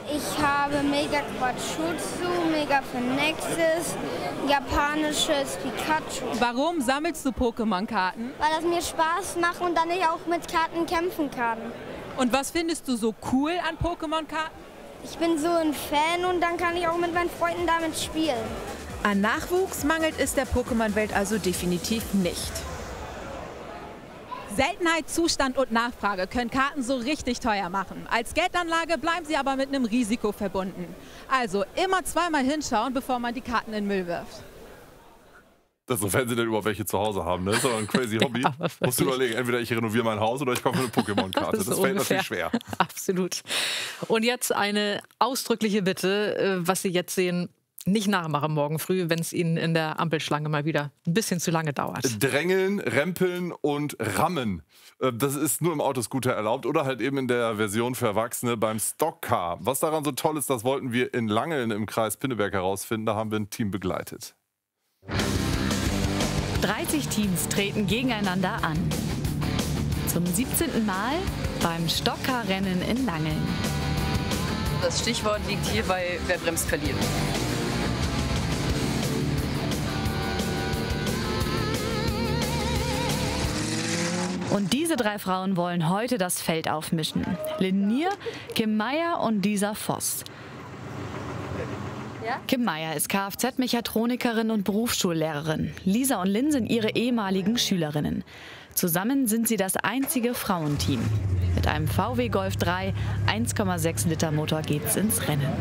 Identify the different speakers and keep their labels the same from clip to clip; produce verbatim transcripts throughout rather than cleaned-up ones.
Speaker 1: Ich habe Mega Quatschutsu, Mega Phenexis, japanisches Pikachu.
Speaker 2: Warum sammelst du Pokémon-Karten?
Speaker 1: Weil das mir Spaß macht und dann ich auch mit Karten kämpfen kann.
Speaker 2: Und was findest du so cool an Pokémon-Karten?
Speaker 1: Ich bin so ein Fan und dann kann ich auch mit meinen Freunden damit spielen.
Speaker 3: An Nachwuchs mangelt es der Pokémon-Welt also definitiv nicht.
Speaker 2: Seltenheit, Zustand und Nachfrage können Karten so richtig teuer machen. Als Geldanlage bleiben sie aber mit einem Risiko verbunden. Also immer zweimal hinschauen, bevor man die Karten in den Müll wirft.
Speaker 4: Das, sofern sie denn überhaupt welche zu Hause haben, ne? Das ist aber ein crazy Hobby.
Speaker 3: Ja,
Speaker 4: musst du überlegen, entweder ich renoviere mein Haus oder ich kaufe eine Pokémon-Karte. Das,
Speaker 5: so
Speaker 4: das fällt
Speaker 5: ungefähr.
Speaker 4: natürlich schwer.
Speaker 5: Absolut. Und jetzt eine ausdrückliche Bitte, was Sie jetzt sehen. Nicht nachmachen morgen früh, wenn es Ihnen in der Ampelschlange mal wieder ein bisschen zu lange dauert.
Speaker 4: Drängeln, rempeln und rammen. Das ist nur im Autoscooter erlaubt oder halt eben in der Version für Erwachsene beim Stockcar. Was daran so toll ist, das wollten wir in Langeln im Kreis Pinneberg herausfinden. Da haben wir ein Team begleitet.
Speaker 6: dreißig Teams treten gegeneinander an. Zum siebzehnten Mal beim Stockcar-Rennen in Langeln.
Speaker 7: Das Stichwort liegt hier bei Wer bremst, verliert.
Speaker 6: Und diese drei Frauen wollen heute das Feld aufmischen. Lynn Nier, Kim Meyer und Lisa Voss.
Speaker 7: Ja?
Speaker 6: Kim Meyer ist Kfz-Mechatronikerin und Berufsschullehrerin. Lisa und Lynn sind ihre ehemaligen Schülerinnen. Zusammen sind sie das einzige Frauenteam. Mit einem V W Golf drei eins Komma sechs Liter Motor geht's ins Rennen.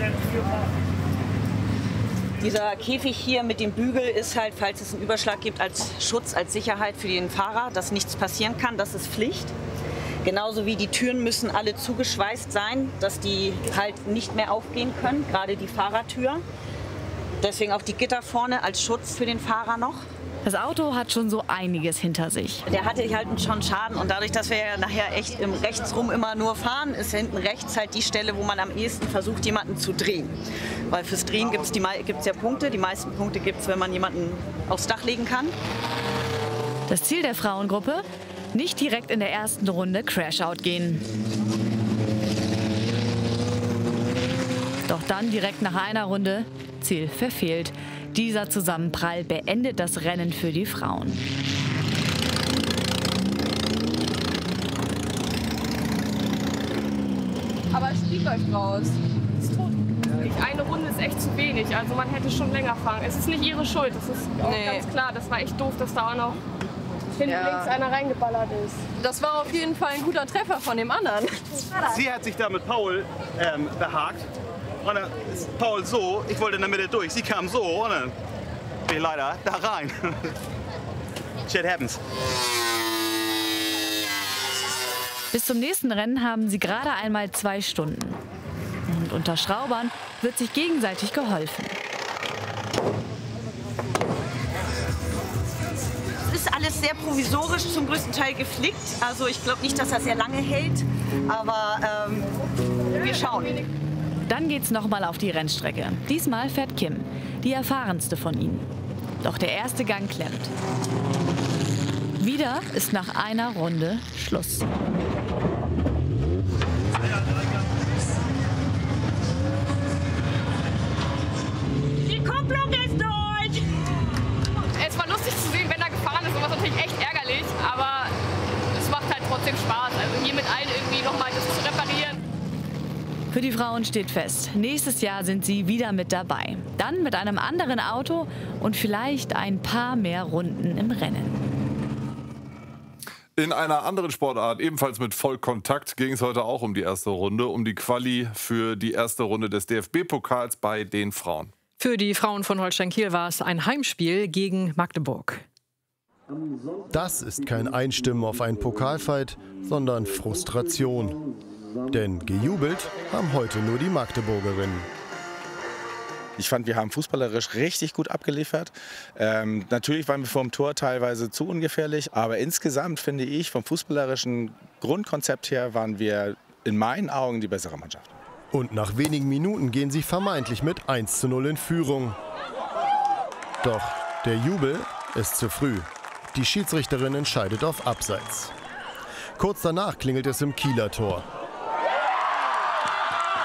Speaker 8: Dieser Käfig hier mit dem Bügel ist halt, falls es einen Überschlag gibt, als Schutz, als Sicherheit für den Fahrer, dass nichts passieren kann. Das ist Pflicht. Genauso wie die Türen müssen alle zugeschweißt sein, dass die halt nicht mehr aufgehen können, gerade die Fahrertür. Deswegen auch die Gitter vorne als Schutz für den Fahrer noch.
Speaker 6: Das Auto hat schon so einiges hinter sich.
Speaker 8: Der hatte halt schon Schaden und dadurch, dass wir ja nachher echt im Rechtsrum immer nur fahren, ist hinten rechts halt die Stelle, wo man am ehesten versucht, jemanden zu drehen. Weil fürs Drehen gibt es ja Punkte. Die meisten Punkte gibt es, wenn man jemanden aufs Dach legen kann.
Speaker 6: Das Ziel der Frauengruppe? Nicht direkt in der ersten Runde Crashout gehen. Doch dann direkt nach einer Runde Ziel verfehlt. Dieser Zusammenprall beendet das Rennen für die Frauen.
Speaker 9: Aber das Spiel läuft raus. Ist tot. Eine Runde ist echt zu wenig, also man hätte schon länger fahren. Es ist nicht ihre Schuld, das ist auch
Speaker 7: Nee.
Speaker 9: ganz klar. Das war echt doof, dass da auch noch hinten
Speaker 7: Ja.
Speaker 9: links einer reingeballert ist.
Speaker 7: Das war auf jeden Fall ein guter Treffer von dem anderen.
Speaker 10: Sie hat sich da mit Paul ähm, behakt. Und dann ist Paul so, ich wollte in der Mitte durch. Sie kam so und dann bin ich leider da rein. Shit happens.
Speaker 6: Bis zum nächsten Rennen haben sie gerade einmal zwei Stunden. Und unter Schraubern wird sich gegenseitig geholfen.
Speaker 8: Es ist alles sehr provisorisch, zum größten Teil geflickt. Also ich glaube nicht, dass das sehr lange hält, aber ähm, wir schauen.
Speaker 6: Dann geht's nochmal auf die Rennstrecke. Diesmal fährt Kim, die erfahrenste von ihnen. Doch der erste Gang klemmt. Wieder ist nach einer Runde Schluss.
Speaker 8: Die Kupplung ist durch!
Speaker 9: Es war lustig zu sehen, wenn er gefahren ist, und was natürlich echt ärgerlich, aber es macht halt trotzdem Spaß. Also hier mit allen irgendwie nochmal das zu reparieren.
Speaker 6: Für die Frauen steht fest, nächstes Jahr sind sie wieder mit dabei. Dann mit einem anderen Auto und vielleicht ein paar mehr Runden im Rennen.
Speaker 4: In einer anderen Sportart, ebenfalls mit Vollkontakt, ging es heute auch um die erste Runde, um die Quali für die erste Runde des D F B-Pokals bei den Frauen.
Speaker 5: Für die Frauen von Holstein Kiel war es ein Heimspiel gegen Magdeburg.
Speaker 11: Das ist kein Einstimmen auf einen Pokalfight, sondern Frustration. Denn gejubelt haben heute nur die Magdeburgerinnen.
Speaker 12: Ich fand, wir haben fußballerisch richtig gut abgeliefert. Ähm, natürlich waren wir vor dem Tor teilweise zu ungefährlich, aber insgesamt finde ich, vom fußballerischen Grundkonzept her waren wir in meinen Augen die bessere Mannschaft.
Speaker 11: Und nach wenigen Minuten gehen sie vermeintlich mit eins zu null in Führung. Doch der Jubel ist zu früh. Die Schiedsrichterin entscheidet auf Abseits. Kurz danach klingelt es im Kieler Tor.